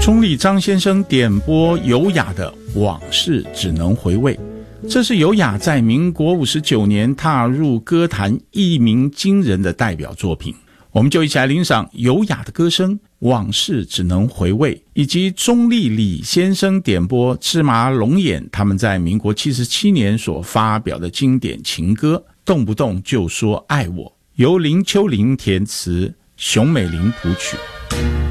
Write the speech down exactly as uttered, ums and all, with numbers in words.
钟立张先生点播尤雅的《往事只能回味》，这是尤雅在民国五十九年踏入歌坛一鸣惊人的代表作品。我们就一起来欣赏尤雅的歌声《往事只能回味》，以及钟立李先生点播芝麻龙眼他们在民国七十七年所发表的经典情歌《动不动就说爱我》，由林秋玲填词，熊美玲谱曲。